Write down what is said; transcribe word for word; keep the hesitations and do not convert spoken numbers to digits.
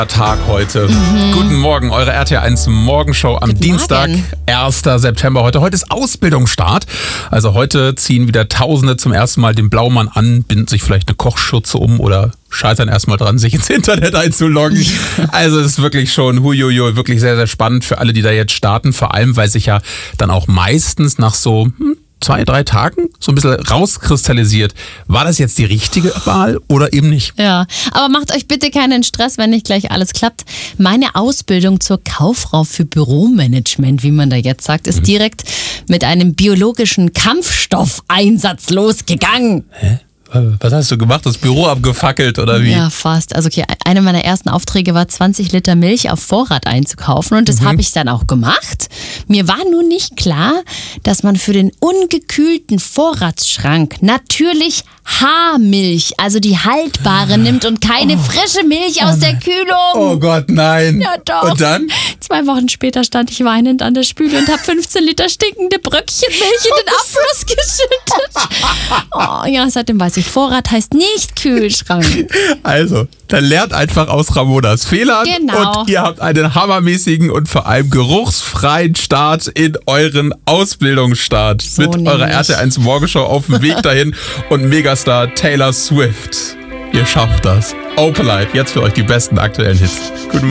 Tag heute. Mhm. Guten Morgen, eure R T L eins Morgenshow am Guten Dienstag, Morgen. ersten September. Heute, heute ist Ausbildungsstart. Also heute ziehen wieder Tausende zum ersten Mal den Blaumann an, binden sich vielleicht eine Kochschürze um oder scheitern erstmal dran, sich ins Internet einzuloggen. Also es ist wirklich schon huiuiui, wirklich sehr, sehr spannend für alle, die da jetzt starten. Vor allem, weil sich ja dann auch meistens nach so hm, zwei, drei Tagen so ein bisschen rauskristallisiert. War das jetzt die richtige Wahl oder eben nicht? Ja, aber macht euch bitte keinen Stress, wenn nicht gleich alles klappt. Meine Ausbildung zur Kauffrau für Büromanagement, wie man da jetzt sagt, ist mhm. direkt mit einem biologischen Kampfstoffeinsatz losgegangen. Hä? Was hast du gemacht? Das Büro abgefackelt oder wie? Ja, fast. Also okay, einer meiner ersten Aufträge war zwanzig Liter Milch auf Vorrat einzukaufen und das mhm. habe ich dann auch gemacht. Mir war nun nicht klar, dass man für den ungekühlten Vorratsschrank natürlich Haarmilch, also die haltbare, nimmt und keine oh. frische Milch aus oh der Kühlung. Oh Gott, nein. Ja, doch. Und dann? Zwei Wochen später stand ich weinend an der Spüle und habe fünfzehn Liter stinkende Bröckchen Milch in den Abfluss geschüttet. Oh, ja, seitdem weiß ich, Vorrat heißt nicht Kühlschrank. Also, dann lernt einfach aus Ramonas Fehlern genau. und ihr habt einen hammermäßigen und vor allem geruchsfreien Start in euren Ausbildungsstart so mit nämlich. eurer R T L eins Morgenshow auf dem Weg dahin und Megastar Taylor Swift. Ihr schafft das. Opalite, jetzt für euch die besten aktuellen Hits. Guten Morgen.